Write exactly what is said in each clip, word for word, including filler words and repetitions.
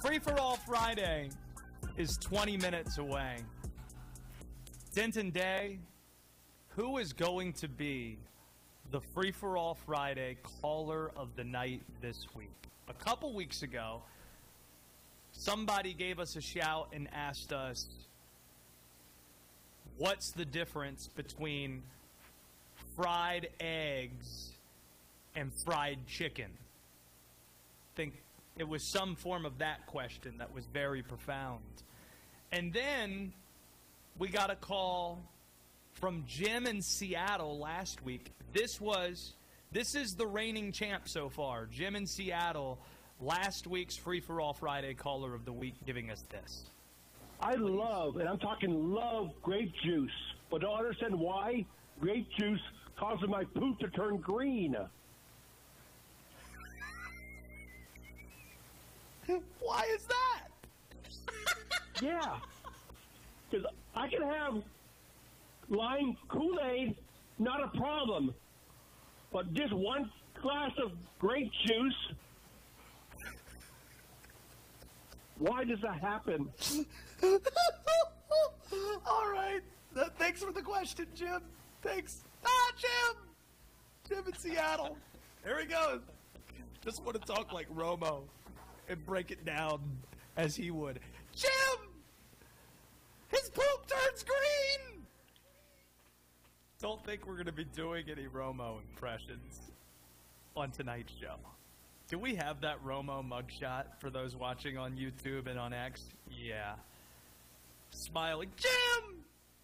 Free for All Friday is twenty minutes away. Denton Day, who is going to be the Free for All Friday caller of the night this week? A couple weeks ago, somebody gave us a shout and asked us, what's the difference between fried eggs and fried chicken? I think it was some form of that question that was very profound. And then we got a call from Jim in Seattle last week. This was, this is the reigning champ so far. Jim in Seattle, last week's Free for All Friday caller of the week, giving us this. I love, and I'm talking love, grape juice, but don't understand why grape juice causes my poop to turn green. Why is that? Yeah, because I can have lime Kool-Aid, not a problem, but just one glass of grape juice, why does that happen? All right. Uh, thanks for the question, Jim. Thanks. Ah, Jim! Jim in Seattle. There he goes. Just want to talk like Romo and break it down as he would. Jim! His poop turns green! Don't think we're going to be doing any Romo impressions on tonight's show. Do we have that Romo mugshot for those watching on YouTube and on X? Yeah. Smiling. Jim!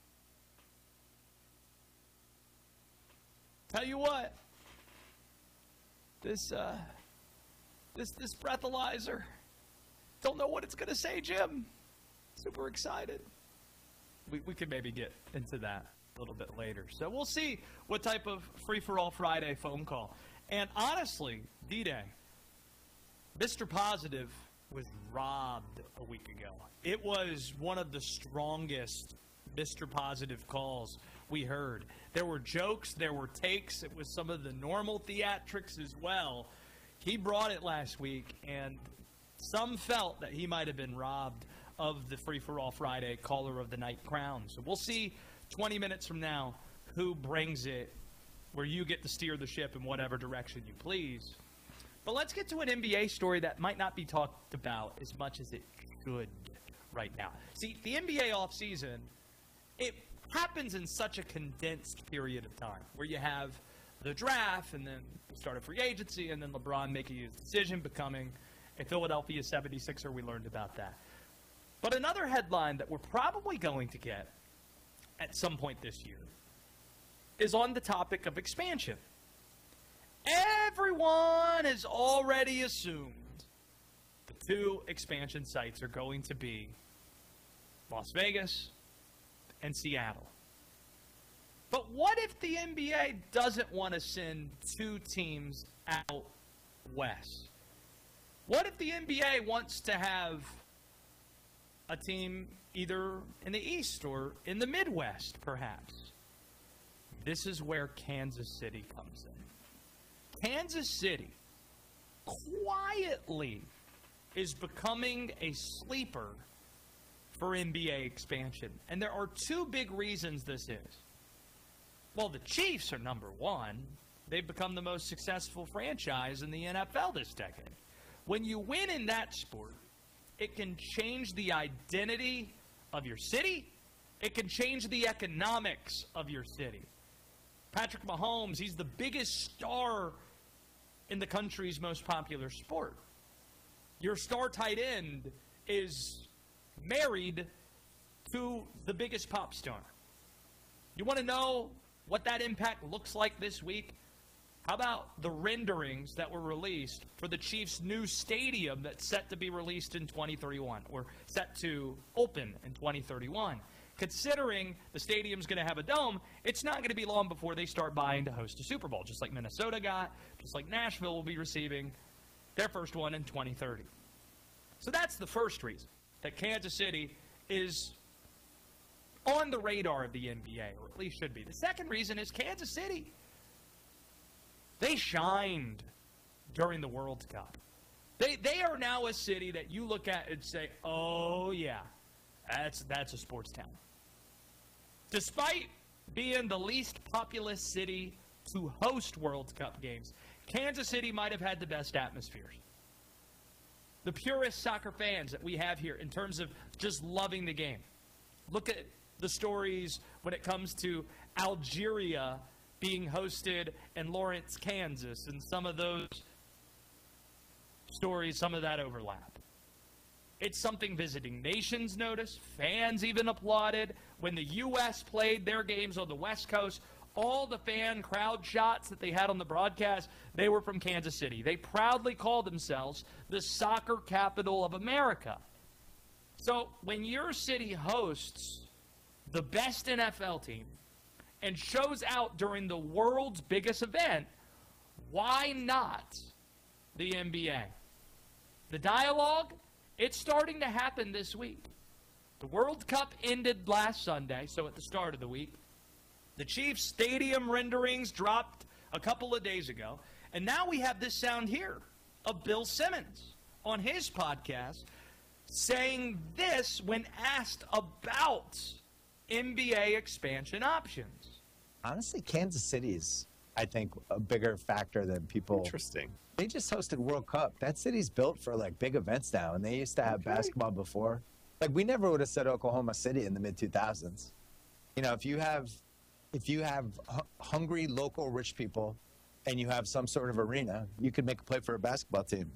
Tell you what. This, uh, this, this breathalyzer. Don't know what it's going to say, Jim. Super excited. We, we could maybe get into that a little bit later. So we'll see what type of Free for All Friday phone call. And honestly, D-Day, Mister Positive was robbed a week ago. It was one of the strongest Mister Positive calls we heard. There were jokes, there were takes. It was some of the normal theatrics as well. He brought it last week, and some felt that he might have been robbed of the Free for All Friday Caller of the Night crown. So we'll see twenty minutes from now who brings it, where you get to steer the ship in whatever direction you please. But let's get to an N B A story that might not be talked about as much as it should right now. See, the N B A offseason, it happens in such a condensed period of time where you have the draft and then the start of free agency and then LeBron making his decision, becoming a Philadelphia seventy-sixer. We learned about that. But another headline that we're probably going to get at some point this year is on the topic of expansion. Everyone has already assumed the two expansion sites are going to be Las Vegas and Seattle. But what if the N B A doesn't want to send two teams out west? What if the N B A wants to have a team either in the East or in the Midwest, perhaps? This is where Kansas City comes in. Kansas City quietly is becoming a sleeper for N B A expansion. And there are two big reasons this is. Well, the Chiefs are number one. They've become the most successful franchise in the N F L this decade. When you win in that sport, it can change the identity of your city. It can change the economics of your city. Patrick Mahomes, he's the biggest star in the country's most popular sport. Your star tight end is married to the biggest pop star. You want to know what that impact looks like this week? How about the renderings that were released for the Chiefs' new stadium that's set to be released in twenty thirty-one, or set to open in twenty thirty-one? Considering the stadium's going to have a dome, it's not going to be long before they start buying to host a Super Bowl, just like Minnesota got, just like Nashville will be receiving their first one in twenty thirty. So that's the first reason that Kansas City is on the radar of the N B A, or at least should be. The second reason is Kansas City. They shined during the World Cup. They they are now a city that you look at and say, oh, yeah, that's that's a sports town. Despite being the least populous city to host World Cup games, Kansas City might have had the best atmospheres. The purest soccer fans that we have here in terms of just loving the game. Look at the stories when it comes to Algeria being hosted in Lawrence, Kansas, and some of those stories, some of that overlap. It's something visiting nations noticed. Fans even applauded. When the U S played their games on the West Coast, all the fan crowd shots that they had on the broadcast, they were from Kansas City. They proudly called themselves the soccer capital of America. So when your city hosts the best N F L team and shows out during the world's biggest event, why not the N B A? The dialogue, it's starting to happen this week. The World Cup ended last Sunday, so at the start of the week. The Chiefs stadium renderings dropped a couple of days ago, and now we have this sound here of Bill Simmons on his podcast saying this when asked about N B A expansion options. Honestly, Kansas City is, I think, a bigger factor than people. Interesting. They just hosted World Cup. That city's built for like big events now, and they used to have okay. basketball before. Like we never would have said Oklahoma City in the mid two thousands. You know, if you have, if you have hu- hungry local rich people, and you have some sort of arena, you could make a play for a basketball team.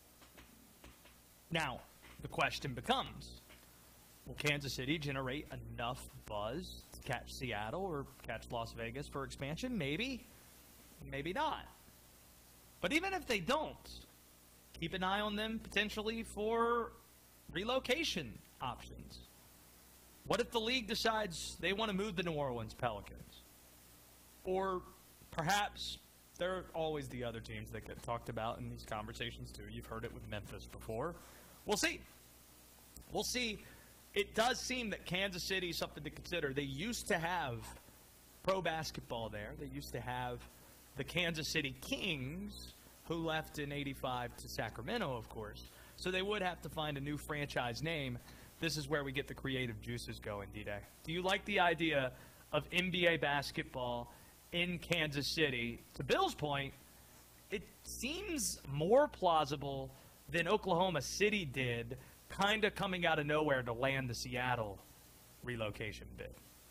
Now, the question becomes: will Kansas City generate enough buzz to catch Seattle or catch Las Vegas for expansion? Maybe, maybe not. But even if they don't, keep an eye on them potentially for relocation options. What if the league decides they want to move the New Orleans Pelicans? Or perhaps there are always the other teams that get talked about in these conversations too. You've heard it with Memphis before. We'll see. We'll see. It does seem that Kansas City is something to consider. They used to have pro basketball there. They used to have the Kansas City Kings, who left in eighty-five to Sacramento, of course. So they would have to find a new franchise name. This is where we get the creative juices going, D-Day. Do you like the idea of N B A basketball in Kansas City? To Bill's point, it seems more plausible than Oklahoma City did, kind of coming out of nowhere to land the Seattle relocation bid.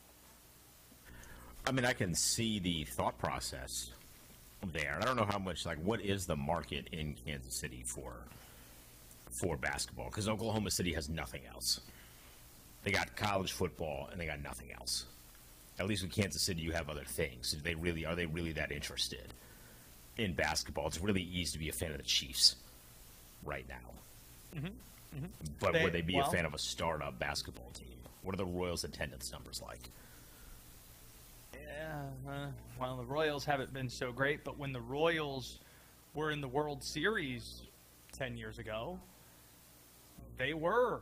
I mean, I can see the thought process there. I don't know how much, like, what is the market in Kansas City for for basketball? Because Oklahoma City has nothing else. They got college football, and they got nothing else. At least with Kansas City, you have other things. Do they really are they really that interested in basketball? It's really easy to be a fan of the Chiefs right now. Mm-hmm. Mm-hmm. But they, would they be well, a fan of a startup basketball team? What are the Royals' attendance numbers like? Yeah, uh, well, the Royals haven't been so great, but when the Royals were in the World Series ten years ago, they were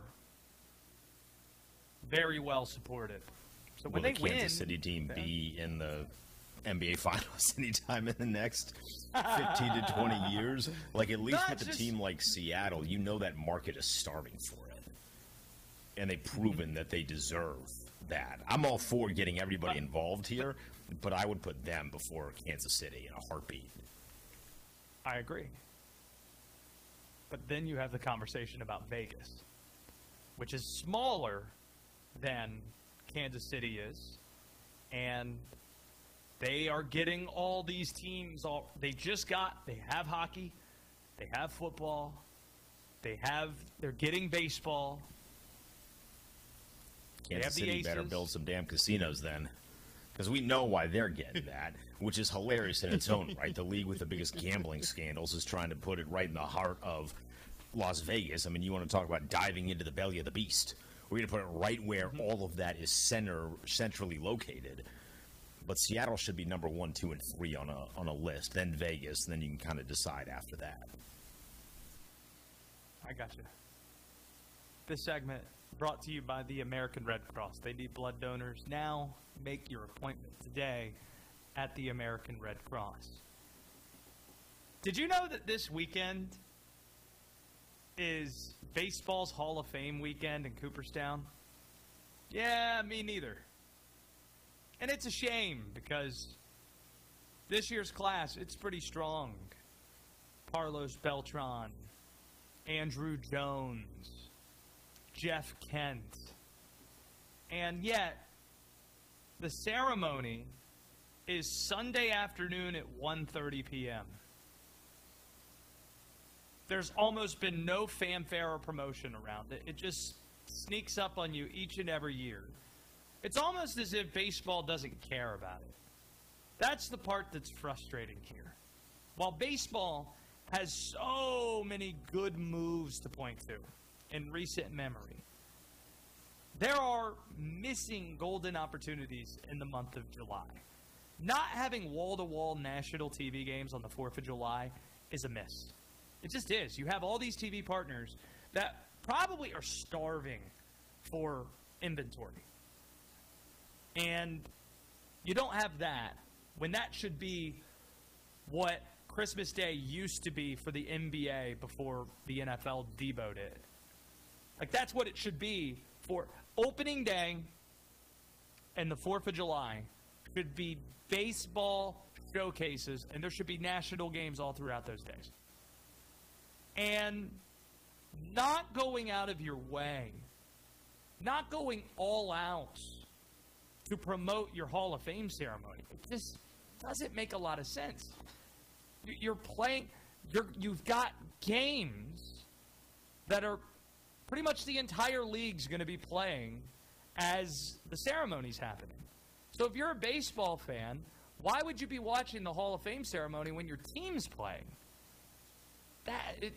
very well supported. So when Will they the Kansas win, City team yeah. be in the N B A Finals anytime in the next fifteen to twenty years? Like, at least no, with a just... team like Seattle, you know that market is starving for it. And they've proven mm-hmm. that they deserve that. I'm all for getting everybody involved here, but I would put them before Kansas City in a heartbeat. I agree. But then you have the conversation about Vegas, which is smaller than Kansas City is, and they are getting all these teams. All they just got. They have hockey, they have football, they have. They're getting baseball. Kansas City better build some damn casinos then, because we know why they're getting that, which is hilarious in its own right. The league with the biggest gambling scandals is trying to put it right in the heart of Las Vegas. I mean, you want to talk about diving into the belly of the beast. We're going to put it right where mm-hmm. all of that is center centrally located. But Seattle should be number one, two, and three on a on a list. Then Vegas, and then you can kind of decide after that. I got you. This segment brought to you by the American Red Cross. They need blood donors now. Make your appointment today at the American Red Cross. Did you know that this weekend is baseball's Hall of Fame weekend in Cooperstown. Yeah, me neither. And it's a shame because this year's class, it's pretty strong. Carlos Beltran, Andrew Jones, Jeff Kent. And yet, the ceremony is Sunday afternoon at one thirty p.m. There's almost been no fanfare or promotion around it. It just sneaks up on you each and every year. It's almost as if baseball doesn't care about it. That's the part that's frustrating here. While baseball has so many good moves to point to in recent memory, there are missing golden opportunities in the month of July. Not having wall-to-wall national T V games on the fourth of July is a miss. It just is. You have all these T V partners that probably are starving for inventory. And you don't have that when that should be what Christmas Day used to be for the N B A before the N F L deboed it. Like, that's what it should be for opening day, and the fourth of July should be baseball showcases, and there should be national games all throughout those days. And not going out of your way, not going all out to promote your Hall of Fame ceremony, it just doesn't make a lot of sense. You're playing, you're, you've got games that are pretty much the entire league's going to be playing as the ceremony's happening. So if you're a baseball fan, why would you be watching the Hall of Fame ceremony when your team's playing? That it,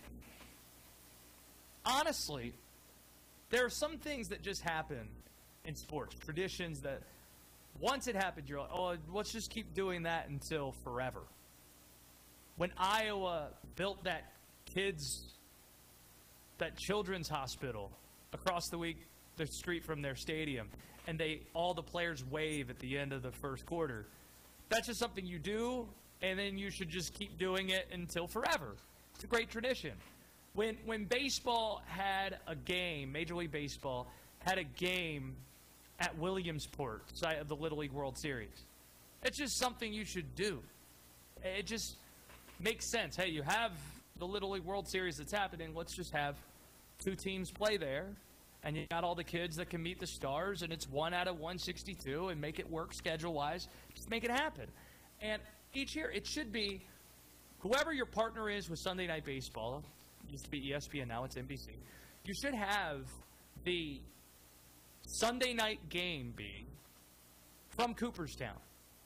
honestly, there are some things that just happen in sports, traditions that once it happened, you're like, oh, let's just keep doing that until forever. When Iowa built that kids, that children's hospital across the week, the street from their stadium, and they all the players wave at the end of the first quarter, that's just something you do, and then you should just keep doing it until forever. It's a great tradition. When when baseball had a game, Major League Baseball had a game at Williamsport, site of the Little League World Series, it's just something you should do. It just makes sense. Hey, you have the Little League World Series that's happening. Let's just have two teams play there, and you got all the kids that can meet the stars, and it's one out of one sixty-two, and make it work schedule-wise. Just make it happen. And each year, it should be whoever your partner is with Sunday Night Baseball. It used to be E S P N, now it's N B C. You should have the Sunday night game be from Cooperstown.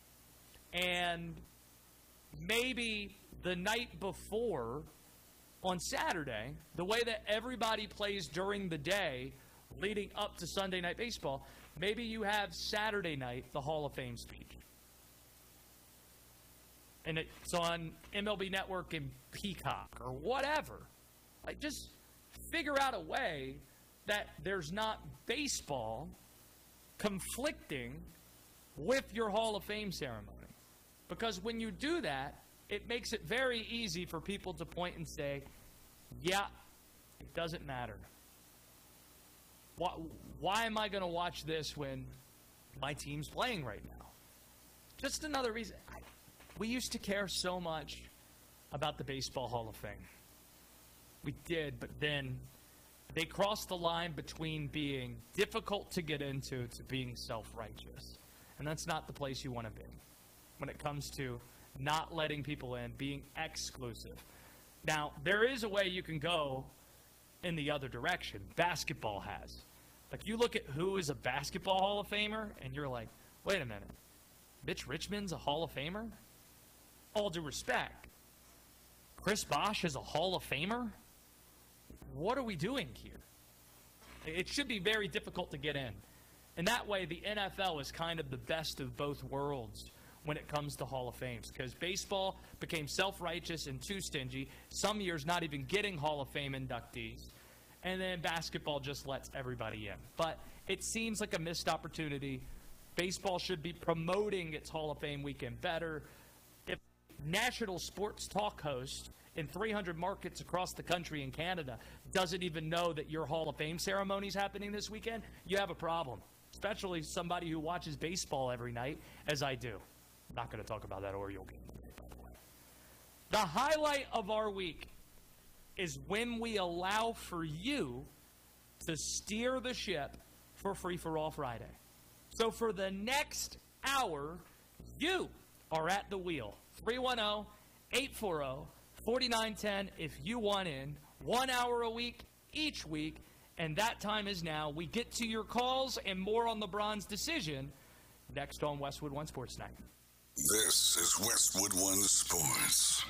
And maybe the night before, on Saturday, the way that everybody plays during the day leading up to Sunday Night Baseball, maybe you have Saturday night the Hall of Fame speech. And it's on M L B Network and Peacock or whatever. Like, just figure out a way that there's not baseball conflicting with your Hall of Fame ceremony. Because when you do that, it makes it very easy for people to point and say, yeah, it doesn't matter. Why, why am I going to watch this when my team's playing right now? Just another reason. I, we used to care so much about the Baseball Hall of Fame. We did, but then they crossed the line between being difficult to get into to being self-righteous. And that's not the place you want to be when it comes to not letting people in, being exclusive. Now, there is a way you can go in the other direction. Basketball has. Like, you look at who is a basketball Hall of Famer, and you're like, wait a minute. Mitch Richmond's a Hall of Famer? All due respect. Chris Bosh is a Hall of Famer? What are we doing here? It should be very difficult to get in. And that way, the N F L is kind of the best of both worlds when it comes to Hall of Fames, because baseball became self-righteous and too stingy, some years not even getting Hall of Fame inductees, and then basketball just lets everybody in. But it seems like a missed opportunity. Baseball should be promoting its Hall of Fame weekend better. If national sports talk host in three hundred markets across the country and Canada doesn't even know that your Hall of Fame ceremony is happening this weekend, you have a problem, especially somebody who watches baseball every night, as I do. I'm not going to talk about that Oriole game today, by the way. The highlight of our week is when we allow for you to steer the ship for Free for All Friday. So for the next hour, you are at the wheel. three one zero, eight four zero, four nine one zero if you want in. One hour a week, each week, and that time is now. We get to your calls and more on LeBron's decision next on Westwood One Sports Night. This is Westwood One Sports.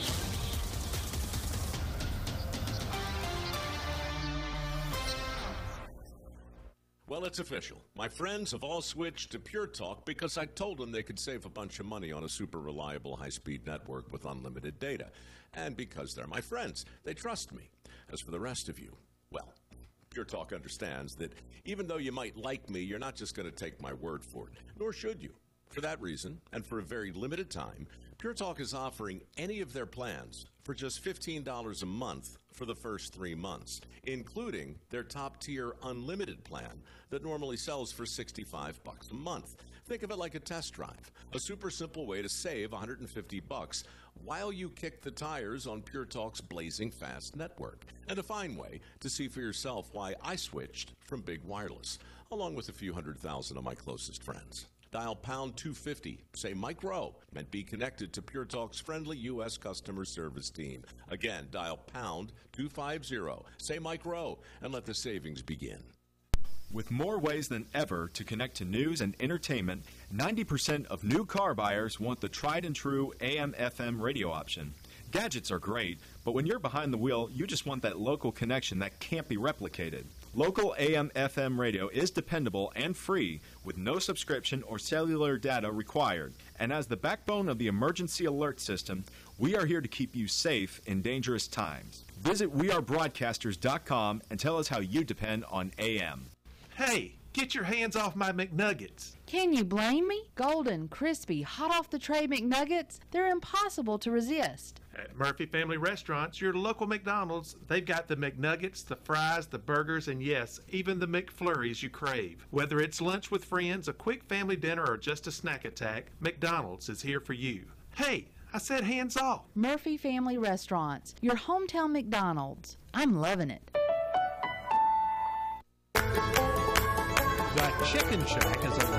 Well, it's official. My friends have all switched to Pure Talk because I told them they could save a bunch of money on a super reliable high-speed network with unlimited data. And because they're my friends, they trust me. As for the rest of you, well, Pure Talk understands that even though you might like me, you're not just going to take my word for it, nor should you. For that reason, and for a very limited time, Pure Talk is offering any of their plans for just fifteen dollars a month for the first three months, including their top-tier unlimited plan that normally sells for sixty-five bucks a month. Think of it like a test drive, a super simple way to save one hundred fifty bucks while you kick the tires on Pure Talk's blazing fast network, and a fine way to see for yourself why I switched from Big Wireless, along with a few hundred thousand of my closest friends. Dial pound two fifty, say Mike Rowe, and be connected to Pure Talk's friendly U S customer service team. Again, dial pound two fifty, say Mike Rowe, and let the savings begin. With more ways than ever to connect to news and entertainment, ninety percent of new car buyers want the tried and true A M F M radio option. Gadgets are great, but when you're behind the wheel, you just want that local connection that can't be replicated. Local A M F M radio is dependable and free with no subscription or cellular data required. And as the backbone of the emergency alert system, we are here to keep you safe in dangerous times. Visit we are broadcasters dot com and tell us how you depend on A M. Hey, get your hands off my McNuggets. Can you blame me? Golden, crispy, hot off the tray McNuggets, they're impossible to resist. At Murphy Family Restaurants, your local McDonald's, they've got the McNuggets, the fries, the burgers, and yes, even the McFlurries you crave. Whether it's lunch with friends, a quick family dinner, or just a snack attack, McDonald's is here for you. Hey, I said hands off. Murphy Family Restaurants, your hometown McDonald's. I'm loving it. The Chicken Shack is a